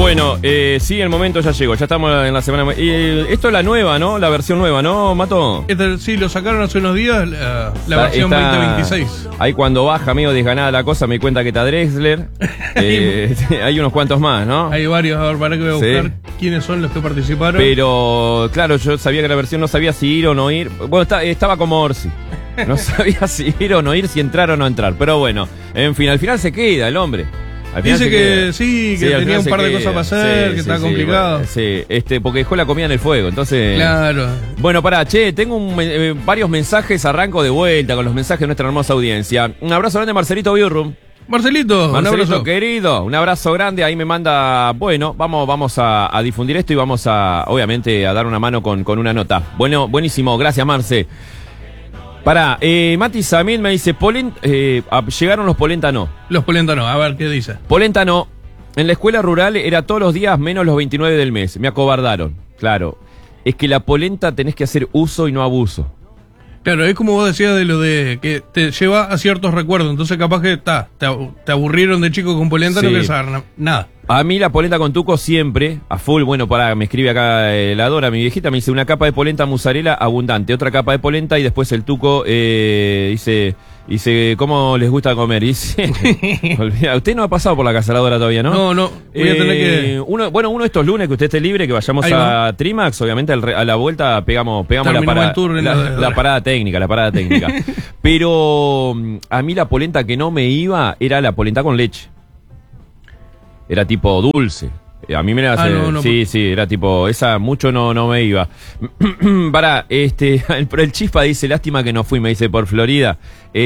Bueno, sí, el momento ya llegó, ya estamos en la semana. Esto es la nueva, ¿no? La versión nueva, ¿no, Mato? Sí, lo sacaron hace unos días, la versión 2026. Ahí cuando baja, medio desganada la cosa, me di cuenta que está Drexler. Hay unos cuantos más, ¿no? Hay varios, a ver, para que voy a buscar quiénes son los que participaron. Pero, claro, yo sabía que la versión no sabía si ir o no ir. Bueno, estaba como Orsi. No sabía si ir o no ir, si entrar o no entrar. Pero bueno, en fin, al final se queda el hombre. Dice que sí, que tenía un par de cosas para hacer, que está complicado. Sí, porque dejó la comida en el fuego, entonces... Claro. Bueno, tengo varios mensajes, arranco de vuelta con los mensajes de nuestra hermosa audiencia. Un abrazo grande, Marcelito Biurrum. Marcelito, un abrazo. Querido, un abrazo grande, ahí me manda, bueno, vamos a difundir esto y vamos obviamente, a dar una mano con una nota. Bueno, buenísimo, gracias, Marce. Mati Samil me dice, llegaron los polenta no. Los polenta no, a ver, ¿qué dice? Polenta no. En la escuela rural era todos los días menos los 29 del mes. Me acobardaron. Claro. Es que la polenta tenés que hacer uso y no abuso. Claro, es como vos decías de lo de que te lleva a ciertos recuerdos. Entonces capaz que te aburrieron de chico con polenta, no querés saber nada. A mí la polenta con tuco siempre, a full, bueno, me escribe acá la Dora, mi viejita, me dice una capa de polenta mozzarella abundante, otra capa de polenta y después el tuco, dice, ¿cómo les gusta comer? Dice, olvida, usted no ha pasado por la casa de la Dora todavía, ¿no? No, voy a tener que... Uno de estos lunes que usted esté libre, que vayamos a Trimax, obviamente a la vuelta pegamos la parada técnica. Pero a mí la polenta que no me iba era la polenta con leche. Era tipo dulce. A mí me la hace. Sí, era tipo. Esa mucho no me iba. Pero el Chispa dice, lástima que no fui, me dice por Florida.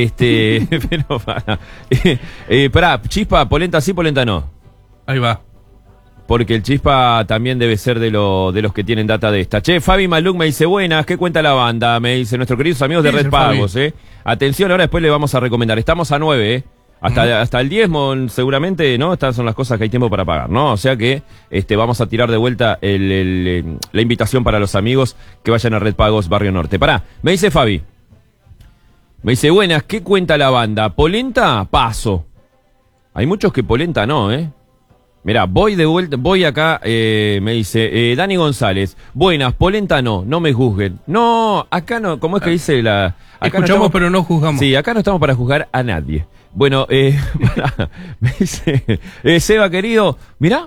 Pero Chispa, polenta sí, polenta no. Ahí va. Porque el Chispa también debe ser de los que tienen data de esta. Che, Fabi Maluk me dice, buenas, ¿qué cuenta la banda? Me dice, nuestros queridos amigos de Red Pagos, Atención, ahora después le vamos a recomendar. Estamos a 9, Hasta el 10 seguramente, ¿no? Estas son las cosas que hay tiempo para pagar, ¿no? O sea que vamos a tirar de vuelta la invitación para los amigos que vayan a Red Pagos Barrio Norte. Me dice Fabi. Me dice, buenas, ¿qué cuenta la banda? ¿Polenta? Paso. Hay muchos que polenta no, Mirá, voy de vuelta, voy acá, me dice, Dani González, buenas, polenta no me juzguen. No, acá no, ¿cómo es que dice la...? Acá escuchamos pero no juzgamos. Sí, acá no estamos para juzgar a nadie. Bueno, me dice, Seba querido, mirá,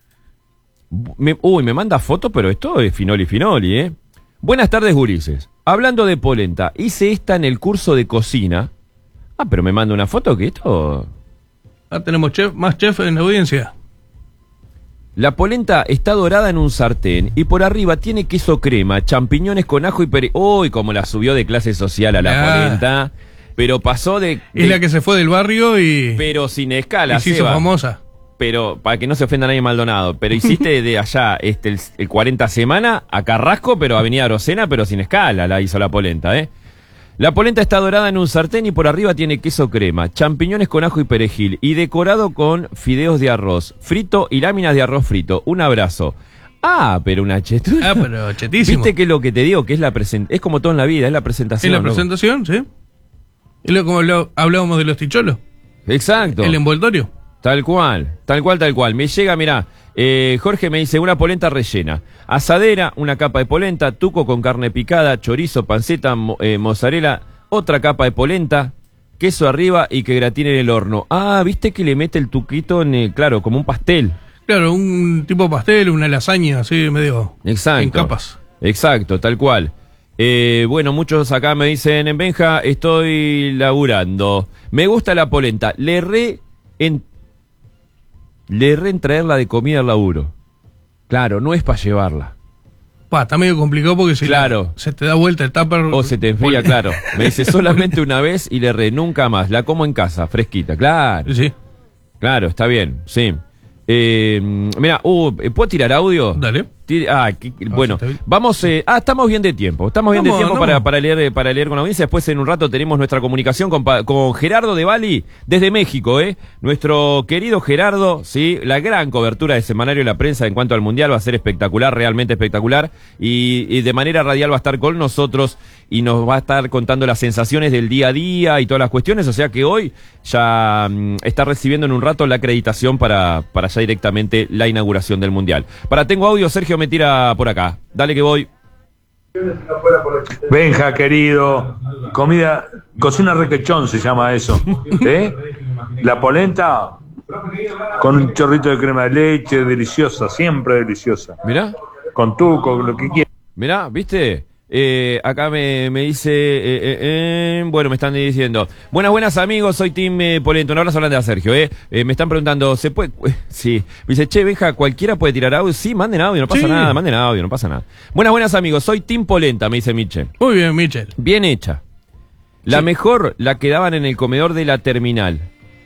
me manda foto, pero esto es finoli, Buenas tardes, gurises. Hablando de polenta, hice esta en el curso de cocina. Pero me manda una foto que esto... tenemos más chef en la audiencia. La polenta está dorada en un sartén y por arriba tiene queso crema, champiñones con ajo y Uy, como la subió de clase social a la polenta. Pero pasó de... Es la que se fue del barrio y... Pero sin escala, y se hizo famosa. Pero, para que no se ofenda a nadie Maldonado, pero hiciste de allá el 40 semana a Carrasco, pero Avenida Arocena, pero sin escala la hizo la polenta, La polenta está dorada en un sartén y por arriba tiene queso crema, champiñones con ajo y perejil y decorado con fideos de arroz frito y láminas de arroz frito. Un abrazo. Pero una chetura. Pero chetísimo. ¿Viste que es lo que te digo? Que es es como todo en la vida, es la presentación. Es la presentación, sí. Es como hablábamos de los ticholos. Exacto. El envoltorio. Tal cual. Me llega, mirá, Jorge me dice, una polenta rellena. Asadera, una capa de polenta, tuco con carne picada, chorizo, panceta, mozzarella, otra capa de polenta, queso arriba y que gratine en el horno. ¿Viste que le mete el tuquito claro, como un pastel? Claro, un tipo pastel, una lasaña, así medio... Exacto. En capas. Exacto, tal cual. Bueno, muchos acá me dicen, en Benja, estoy laburando. Me gusta la polenta. Le erré en traerla de comida al laburo. Claro, no es para llevarla. Está medio complicado porque si claro. se te da vuelta el tupper... O se te enfría, claro. Me dice, solamente una vez y le erré, nunca más. La como en casa, fresquita. Claro. Sí. Claro, está bien, sí. Mira, ¿puedo tirar audio? Dale. Bueno, vamos, estamos bien de tiempo. Estamos bien de tiempo para leer con la audiencia. Después en un rato tenemos nuestra comunicación con Gerardo de Bali desde México, nuestro querido Gerardo, sí, la gran cobertura de Semanario de la Prensa en cuanto al Mundial va a ser espectacular, realmente espectacular, y de manera radial va a estar con nosotros y nos va a estar contando las sensaciones del día a día y todas las cuestiones, o sea que hoy ya está recibiendo en un rato la acreditación para ya directamente la inauguración del Mundial. Tengo audio, Sergio me tira por acá. Dale que voy. Benja, querido, cocina requechón se llama eso. La polenta con un chorrito de crema de leche, deliciosa, siempre deliciosa. Mirá. Con tuco, lo que quieras. Mirá, ¿viste? Acá me dice, bueno, me están diciendo, buenas amigos, soy Team Polenta. Un abrazo grande a Sergio, me están preguntando, ¿se puede? Sí, me dice, che, Benja, ¿cualquiera puede tirar audio? Sí, manden audio, no pasa nada, manden audio, no pasa nada. Buenas amigos, soy Team Polenta, me dice Michel. Muy bien, Michel. Bien hecha. La mejor la que daban en el comedor de la terminal.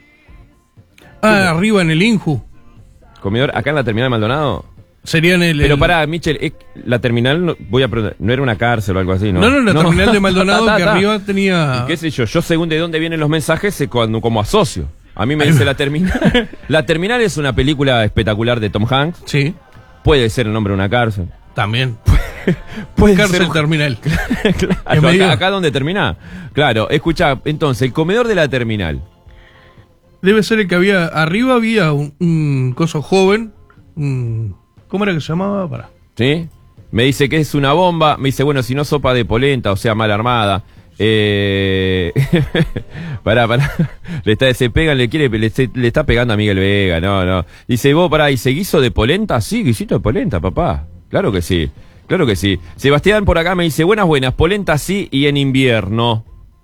Arriba en el Inju. ¿Comedor acá en la terminal de Maldonado? Sería en el... Pero pará, Michel, la terminal, voy a preguntar, no era una cárcel o algo así, ¿no? No, la terminal de Maldonado que arriba tenía... ¿Y qué sé yo? Yo según de dónde vienen los mensajes, como asocio. A mí me dice la terminal. La terminal es una película espectacular de Tom Hanks. Sí. Puede ser el nombre de una cárcel. También. Puede cárcel ser terminal. Claro, acá donde termina. Claro, escuchá, entonces, el comedor de la terminal. Debe ser el que había... Arriba había un coso joven, ¿cómo era que se llamaba? ¿Sí? Me dice que es una bomba. Me dice, bueno, si no sopa de polenta, o sea, mal armada. Pará. Se pegan, le está pegando a Miguel Vega, no. Dice, vos, ¿hice guiso de polenta? Sí, guisito de polenta, papá. Claro que sí. Sebastián por acá me dice, buenas, polenta sí y en invierno.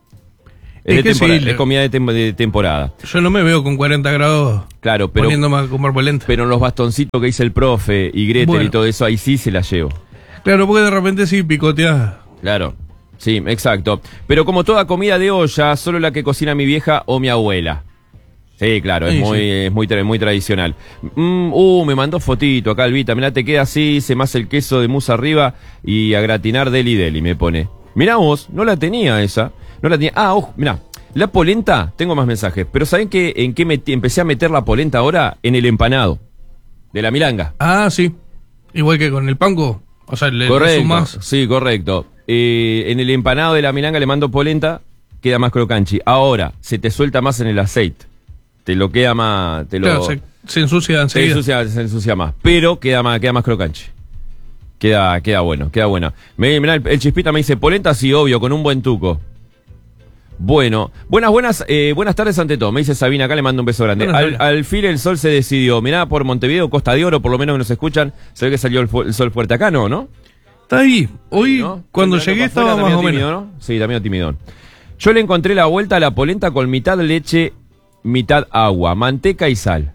Es comida de temporada. Yo no me veo con 40 grados poniéndome a comer polenta. Pero en los bastoncitos que dice el profe y Gretel y todo eso, ahí sí se la llevo. Claro, porque de repente sí picoteas. Claro, sí, exacto. Pero como toda comida de olla, solo la que cocina mi vieja o mi abuela. Sí, claro, es muy tradicional. Me mandó fotito acá, Albita. Mirá, te queda así, se me hace el queso de mousse arriba y a gratinar deli, me pone. Mirá vos, no la tenía esa. No la tenía. Ojo, mirá, la polenta, tengo más mensajes, pero ¿saben en qué empecé a meter la polenta ahora? En el empanado de la milanga. Sí. Igual que con el panko. O sea, le sumás. Sí, correcto. En el empanado de la milanga le mando polenta, queda más crocanchi. Ahora, se te suelta más en el aceite. Te lo queda más... Claro, se ensucia enseguida. Se ensucia más, pero queda más crocanchi. Queda bueno. Mirá, el Chispita me dice, polenta sí, obvio, con un buen tuco. Bueno, buenas tardes ante todo. Me dice Sabina, acá le mando un beso grande. Al fin el sol se decidió. Mirá, por Montevideo, Costa de Oro, por lo menos que nos escuchan. Se ve que salió el sol fuerte acá, ¿no? Está ahí. Hoy, ¿no? Cuando llegué estaba más o menos. Tímido, ¿no? Sí, también timidón. Yo le encontré la vuelta a la polenta con mitad leche, mitad agua, manteca y sal.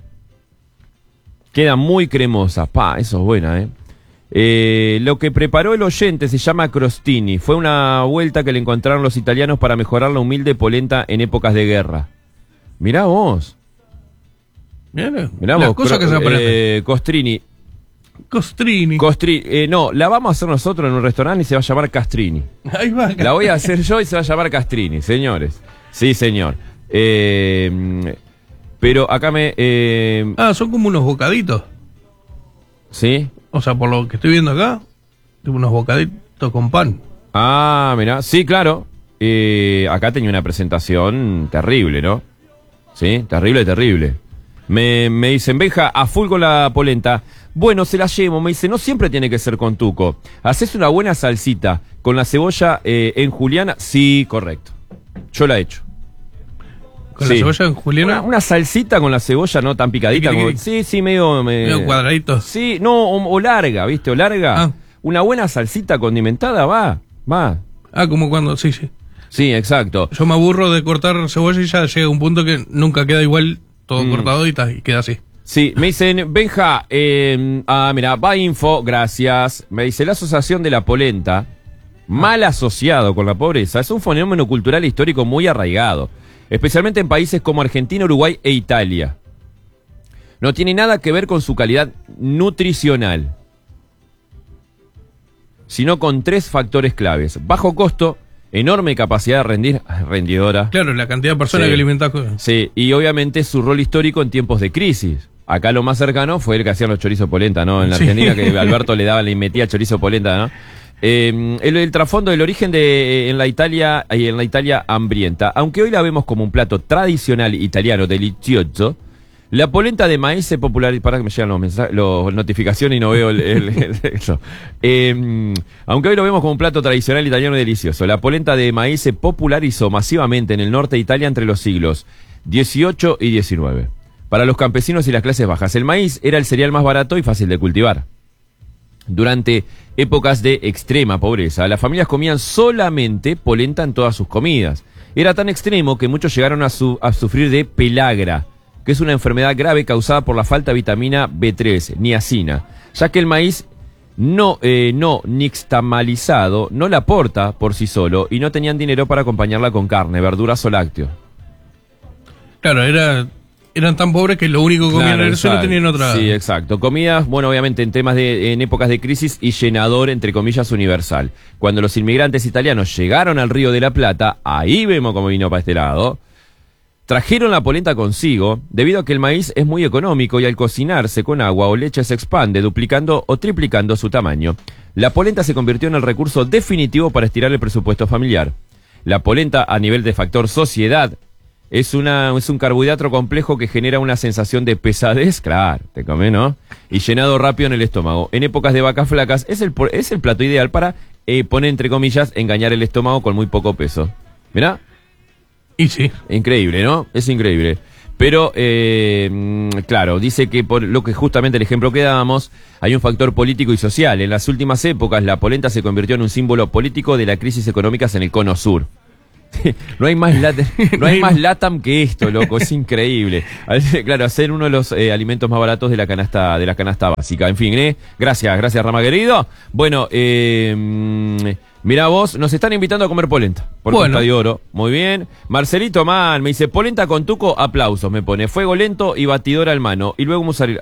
Queda muy cremosa. Eso es buena, Lo que preparó el oyente se llama crostini. Fue una vuelta que le encontraron los italianos para mejorar la humilde polenta en épocas de guerra. Mirá vos. Mirá vos. Cosas que se aprenden. Costrini. No, la vamos a hacer nosotros en un restaurante y se va a llamar Castrini. Ahí va. La voy a hacer yo y se va a llamar Castrini, señores. Sí, señor. Pero acá son como unos bocaditos. ¿Sí? O sea, por lo que estoy viendo acá, unos bocaditos con pan. Mirá, sí, claro. Acá tenía una presentación terrible, ¿no? Sí, terrible. Me dicen, Benja, a full con la polenta. Bueno, se la llevo. Me dice, no siempre tiene que ser con tuco. ¿Haces una buena salsita con la cebolla en juliana? Sí, correcto. Yo la he hecho. ¿Con la cebolla en juliana? Una salsita con la cebolla no tan picadita. Sí, medio cuadradito. Sí, no, o larga, ¿viste? O larga. Una buena salsita condimentada va. Como cuando, sí. Sí, exacto. Yo me aburro de cortar cebolla y ya llega un punto que nunca queda igual, todo cortado y queda así. Sí, me dicen, Benja, mira, va info, gracias. Me dice, la asociación de la polenta, mal asociado con la pobreza, es un fenómeno cultural e histórico muy arraigado, especialmente en países como Argentina, Uruguay e Italia. No tiene nada que ver con su calidad nutricional. sino con 3 factores claves: bajo costo, enorme capacidad de rendidora. Claro, la cantidad de personas Sí. que alimentas. Sí, y obviamente su rol histórico en tiempos de crisis. Acá lo más cercano fue el que hacían los chorizos polenta, ¿no? En la Sí. Argentina, que Alberto le metía chorizo polenta, ¿no? El trasfondo del origen en la Italia hambrienta, aunque hoy la vemos como un plato tradicional italiano delicioso, la polenta de maíz se popularizó. Para que me llegan los mensajes, las notificaciones y no veo eso. Aunque hoy lo vemos como un plato tradicional italiano delicioso, la polenta de maíz se popularizó masivamente en el norte de Italia entre los siglos XVIII y XIX. Para los campesinos y las clases bajas, el maíz era el cereal más barato y fácil de cultivar. Durante épocas de extrema pobreza, las familias comían solamente polenta en todas sus comidas. Era tan extremo que muchos llegaron a sufrir de pelagra, que es una enfermedad grave causada por la falta de vitamina B3, niacina, ya que el maíz no nixtamalizado no la aporta por sí solo y no tenían dinero para acompañarla con carne, verduras o lácteos. Claro, eran tan pobres que lo único que comían Claro, era eso, no tenían otra. Sí, exacto. Comidas, bueno, obviamente en épocas de crisis y llenador, entre comillas, universal. Cuando los inmigrantes italianos llegaron al Río de la Plata, ahí vemos cómo vino para este lado, trajeron la polenta consigo, debido a que el maíz es muy económico y al cocinarse con agua o leche se expande, duplicando o triplicando su tamaño. La polenta se convirtió en el recurso definitivo para estirar el presupuesto familiar. La polenta, a nivel de factor sociedad, es un carbohidrato complejo que genera una sensación de pesadez, claro, te come, ¿no? Y llenado rápido en el estómago. En épocas de vacas flacas es el plato ideal para poner, entre comillas, engañar el estómago con muy poco peso. ¿Mirá? Y sí. Increíble, ¿no? Es increíble. Pero, claro, dice que por lo que justamente el ejemplo que dábamos, hay un factor político y social. En las últimas épocas, la polenta se convirtió en un símbolo político de la crisis económica en el cono sur. No hay más LATAM que esto, loco, es increíble. Claro, hacer uno de los alimentos más baratos de la canasta básica. En fin, gracias Rama querido. Bueno, mirá vos, nos están invitando a comer polenta por Costa de Oro. Muy bien. Marcelito Man me dice, polenta con tuco, aplausos, me pone. Fuego lento y batidora al mano. Y luego mozzarella.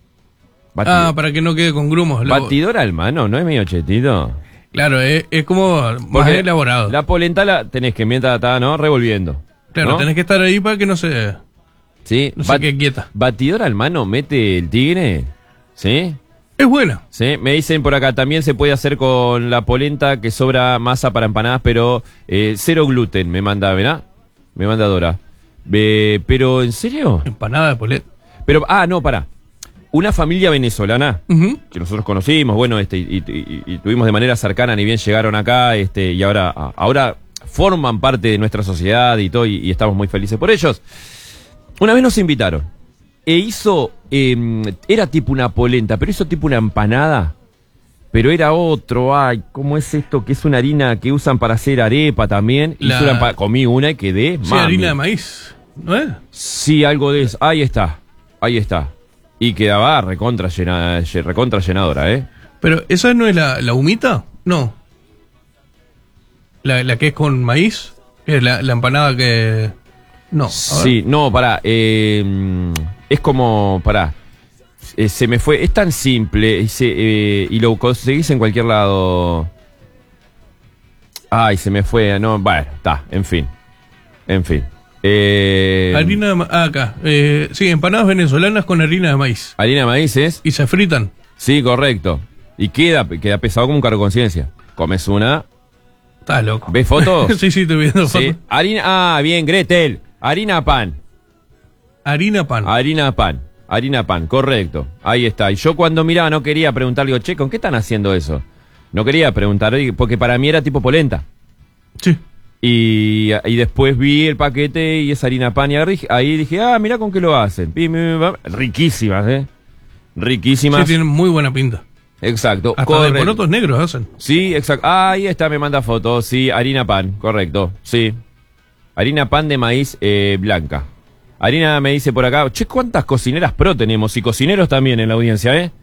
Para que no quede con grumos. Batidora al mano, ¿no es medio chetito? Claro, es como más elaborado. La polenta la tenés que mientras está, ¿no? Revolviendo. Claro, ¿no? tenés que estar ahí para que no se quede quieta. Batidora al mano mete el tigre, ¿sí? Es buena. Sí, me dicen por acá, también se puede hacer con la polenta que sobra masa para empanadas, pero 0 gluten, me manda, ¿verdad? Me manda Dora. Pero, ¿en serio? Empanada de polenta. Pero, no, pará. Una familia venezolana que nosotros conocimos, bueno, y tuvimos de manera cercana, ni bien llegaron acá, y ahora forman parte de nuestra sociedad y todo, y estamos muy felices por ellos. Una vez nos invitaron, hizo, era tipo una polenta, pero hizo tipo una empanada, pero era otro, ¿cómo es esto? Que es una harina que usan para hacer arepa también. Comí una y quedé, sí, harina de maíz, ¿no es? Sí, algo de eso, ahí está. Y quedaba recontra llenadora, ¿eh? Pero, ¿esa no es la humita? No. La que es con maíz, que es la empanada que... No. Sí, no, pará. Es como, pará. Se me fue, es tan simple y lo conseguís en cualquier lado. Ay, se me fue, no, bueno, está, en fin. Harina de maíz, acá. Sí, empanadas venezolanas con harina de maíz. ¿Harina de maíz es? Y se fritan. Sí, correcto. Y queda pesado como un cargo de conciencia. Comes una. Estás loco. ¿Ves fotos? Sí, estoy viendo fotos. Harina, bien, Gretel. Harina pan, correcto. Ahí está. Y yo cuando miraba no quería preguntarle, che, ¿con qué están haciendo eso? No quería preguntar, porque para mí era tipo polenta. Sí. Y después vi el paquete y es harina pan. Y ahí dije, mirá con qué lo hacen. Riquísimas, Riquísimas. Sí, tienen muy buena pinta. Exacto. Hasta de porotos negros hacen. Sí, exacto. Ahí está, me manda fotos. Sí, harina pan, correcto. Sí. Harina pan de maíz blanca. Harina me dice por acá, che, ¿cuántas cocineras pro tenemos? Y cocineros también en la audiencia,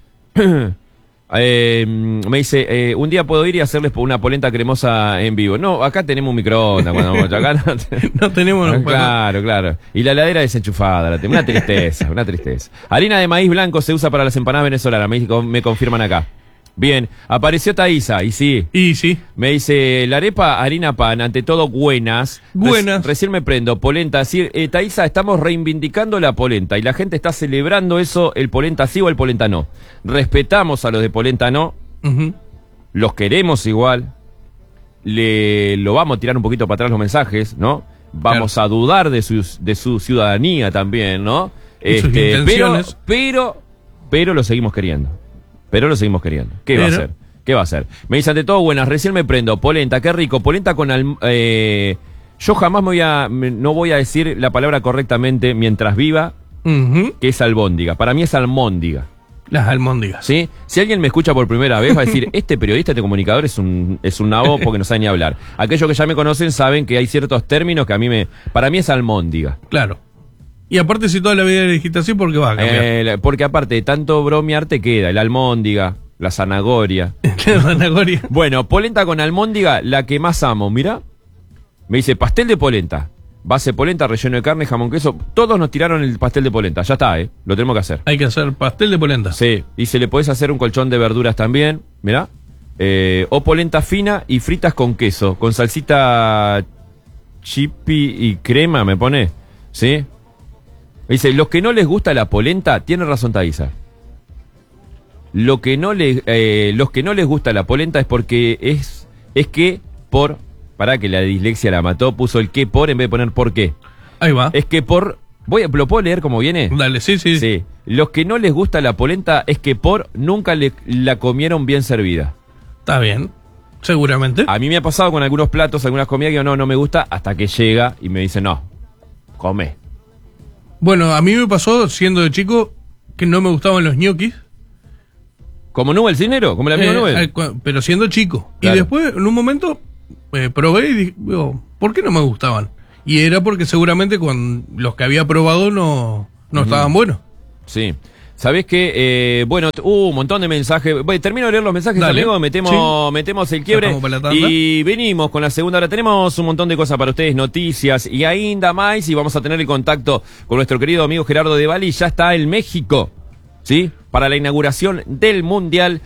me dice, un día puedo ir y hacerles una polenta cremosa en vivo. No, acá tenemos un microondas. Acá no tenemos. Claro. Y la heladera desenchufada. Una tristeza. Harina de maíz blanco se usa para las empanadas venezolanas, me confirman acá. Bien, apareció Thaisa, y sí. Y sí. Me dice, la arepa, harina, pan, ante todo buenas. Buenas. Recién me prendo, polenta. Sí, Thaisa, estamos reivindicando la polenta y la gente está celebrando eso, el polenta sí o el polenta no. Respetamos a los de polenta no, los queremos igual, lo vamos a tirar un poquito para atrás los mensajes, ¿no? Vamos a dudar de su ciudadanía también, ¿no? Sus intenciones. Pero lo seguimos queriendo. Pero lo seguimos queriendo. ¿Qué va a hacer? ¿Qué va a hacer? Me dice, ante todo, buenas, recién me prendo. Polenta, qué rico. Polenta con yo jamás no voy a decir la palabra correctamente mientras viva, que es albóndiga. Para mí es almóndiga. Las almóndigas. ¿Sí? Si alguien me escucha por primera vez va a decir, este periodista, este comunicador es un nabo porque no sabe ni hablar. Aquellos que ya me conocen saben que hay ciertos términos que para mí es almóndiga. Claro. Y aparte, si toda la vida dijiste así, ¿por qué vas a cambiar? Porque aparte, tanto bromear te queda, el almóndiga, la zanahoria. La zanahoria. Bueno, polenta con almóndiga, la que más amo, mirá. Me dice, pastel de polenta. Base polenta, relleno de carne, jamón, queso. Todos nos tiraron el pastel de polenta, ya está, lo tenemos que hacer. Hay que hacer pastel de polenta. Sí, y se le podés hacer un colchón de verduras también, mirá. O polenta fina y fritas con queso, con salsita chipi y crema, me pone, ¿sí? Dice, los que no les gusta la polenta, tiene razón Thaisa. Los que no les gusta la polenta es porque es que para que la dislexia la mató, puso el que por en vez de poner por qué. Ahí va. Es que ¿lo puedo leer como viene? Dale, sí. Los que no les gusta la polenta es que nunca la comieron bien servida. Está bien, seguramente. A mí me ha pasado con algunos platos, algunas comidas que no me gusta, hasta que llega y me dice, no, come. Bueno, a mí me pasó, siendo de chico, que no me gustaban los ñoquis. ¿Como Nubel Cinero? ¿Como el amigo Nubel? Pero siendo chico. Claro. Y después, en un momento, probé y dije, ¿por qué no me gustaban? Y era porque seguramente con los que había probado no estaban buenos. Sí. ¿Sabés qué? Bueno, un montón de mensajes. Bueno, termino de leer los mensajes, amigos, metemos el quiebre y venimos con la segunda hora. Tenemos un montón de cosas para ustedes, noticias y ainda más, y vamos a tener el contacto con nuestro querido amigo Gerardo de Bali. Ya está en México, ¿sí? Para la inauguración del Mundial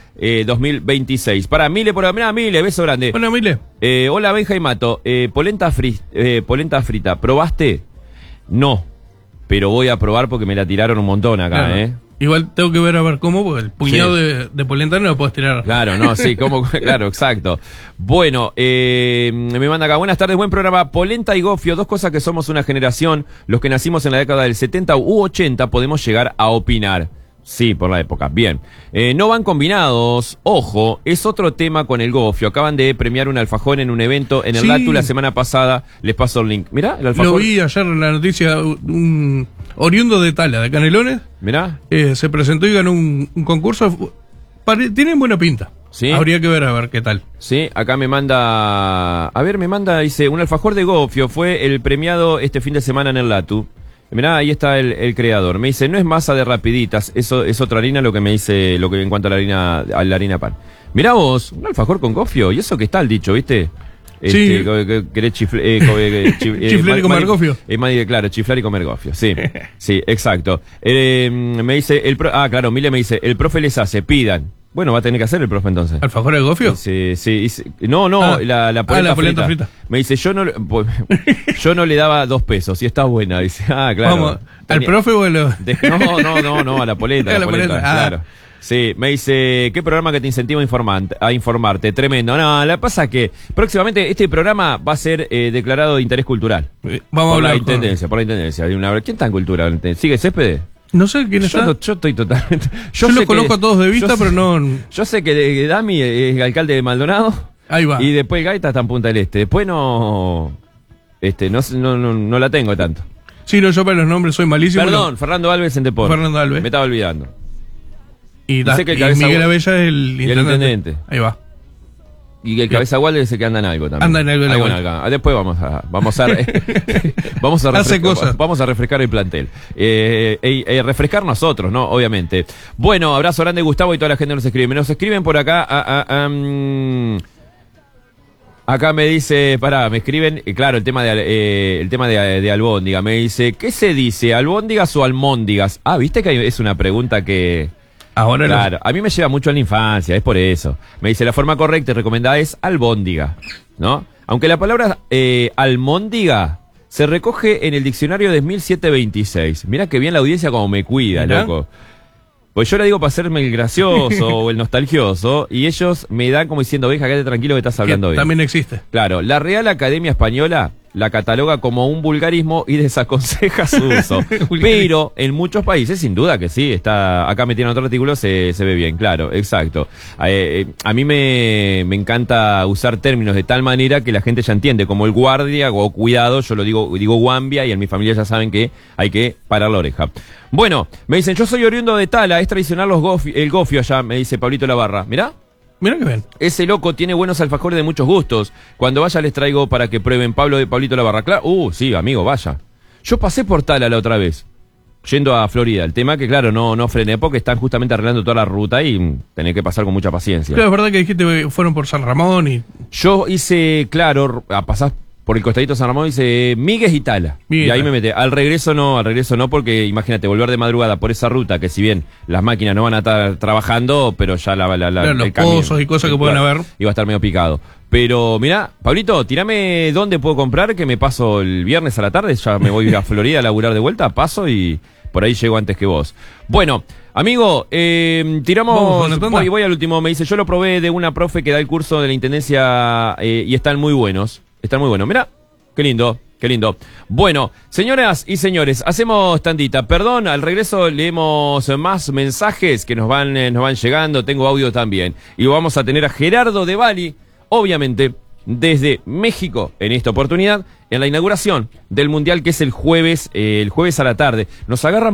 2026. Para Mile, Mile, beso grande. Hola, Mile. Hola, Benja y Mato. Polenta frita, ¿probaste? No, pero voy a probar porque me la tiraron un montón acá, claro. Igual tengo que ver a ver cómo, porque el puñado de polenta no lo puedes tirar. Claro, no, sí, claro, exacto. Bueno, me manda acá, buenas tardes, buen programa. Polenta y gofio, dos cosas que somos una generación, los que nacimos en la década del 70 u 80 podemos llegar a opinar. Sí, por la época. Bien. No van combinados. Ojo, es otro tema con el gofio. Acaban de premiar un alfajor en un evento en el Latu la semana pasada. Les paso el link. Mirá, el alfajor. Lo vi ayer en la noticia. Un oriundo de Tala, de Canelones. Mirá. Se presentó y ganó un concurso. Tienen buena pinta. ¿Sí? Habría que ver a ver qué tal. Sí, acá me manda... dice, un alfajor de gofio fue el premiado este fin de semana en el Latu. Mirá, ahí está el creador. Me dice, no es masa de rapiditas, eso es otra harina lo que me dice, en cuanto a la harina pan. Mirá vos, un alfajor con gofio, y eso que está el dicho, ¿viste? Sí. Querés chiflar y comer gofio. Claro, chiflar y comer gofio, sí. Sí, exacto. Me dice, claro, Mile me dice, el profe les hace, pidan. Bueno, va a tener que hacer el profe entonces. ¿Alfajor de gofio? Sí. No, la polenta frita. Me dice, yo no le daba 2 pesos y está buena. Dice, claro. Vamos, ¿al profe o no, a la polenta. A la polenta, claro. Sí, me dice, ¿qué programa que te incentiva a informarte? Tremendo. No, la pasa es que próximamente este programa va a ser declarado de interés cultural. Vamos a hablar por la intendencia. ¿Quién está en cultura? ¿Sigue Céspedes? No sé quién está. Yo estoy totalmente... Yo los conozco a todos de vista, pero no... Yo sé que Dami es alcalde de Maldonado. Ahí va. Y después Gaita está en Punta del Este. Después no la tengo tanto. Sí, yo para los nombres soy malísimo. Perdón, Fernando Alves en Deportes. Fernando Alves. Me estaba olvidando. Y Miguel Abella es el intendente. Ahí va. Y el cabeza Walder es el que anda en algo también. Anda en algo. Después vamos a Hace cosas. Vamos a refrescar el plantel. Refrescar nosotros, ¿no? Obviamente. Bueno, abrazo grande Gustavo y toda la gente nos escribe. Nos escriben por acá. Acá me dice, me escriben, claro, el tema de albóndiga. Me dice, ¿qué se dice? ¿Albóndigas o almóndigas? ¿Viste que es una pregunta que Ahora claro, a mí me lleva mucho a la infancia, es por eso. Me dice, la forma correcta y recomendada es albóndiga, ¿no? Aunque la palabra almóndiga se recoge en el diccionario de 1726. Mirá que bien la audiencia como me cuida, ¿Mirá? loco. Pues yo le digo para hacerme el gracioso o el nostalgioso, y ellos me dan como diciendo, veja, quédate tranquilo que estás hablando bien. También existe. Claro, la Real Academia Española la cataloga como un vulgarismo y desaconseja su uso. Pero en muchos países, sin duda que sí, está acá metieron otro artículo, se ve bien, claro, exacto. A mí me encanta usar términos de tal manera que la gente ya entiende, como el guardia o cuidado, yo lo digo guambia, y en mi familia ya saben que hay que parar la oreja. Bueno, me dicen, yo soy oriundo de Tala, es tradicional el gofio allá, me dice Pablito Labarra. Mirá. Mira que bien. Ese loco tiene buenos alfajores de muchos gustos. Cuando vaya les traigo para que prueben. Pablo de Pablito Labarra. Claro, sí, amigo, vaya. Yo pasé por Tala la otra vez, yendo a Florida. El tema que, claro, no frené porque están justamente arreglando toda la ruta y tenés que pasar con mucha paciencia. Claro, es verdad que dijiste que fueron por San Ramón y... Yo hice, claro, a pasar por el costadito de San Ramón, hice Míguez y Tala. Y ahí me metí. Al regreso no, porque imagínate, volver de madrugada por esa ruta, que si bien las máquinas no van a estar trabajando, pero ya claro, los el camino, pozos y cosas que pueden haber. Iba a estar medio picado. Pero mirá, Pablito, tirame dónde puedo comprar, que me paso el viernes a la tarde, ya me voy a Florida a laburar de vuelta, paso y por ahí llego antes que vos. Bueno, amigo, tiramos, voy al último, me dice, yo lo probé de una profe que da el curso de la Intendencia y están muy buenos. Están muy buenos. Mirá, qué lindo, qué lindo. Bueno, señoras y señores, hacemos tandita. Perdón, al regreso leemos más mensajes que nos van llegando. Tengo audio también. Y vamos a tener a Gerardo de Bali, obviamente, desde México, en esta oportunidad, en la inauguración del Mundial, que es el jueves a la tarde. Nos agarran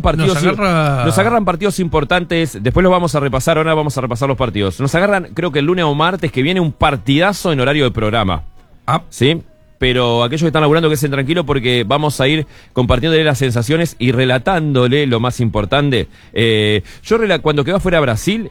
partidos importantes, después los vamos a repasar, ahora vamos a repasar los partidos. Nos agarran, creo que el lunes o martes, que viene un partidazo en horario de programa. ¿Sí? Pero aquellos que están laburando, que estén tranquilos porque vamos a ir compartiéndole las sensaciones y relatándole lo más importante. Yo cuando quedó afuera Brasil,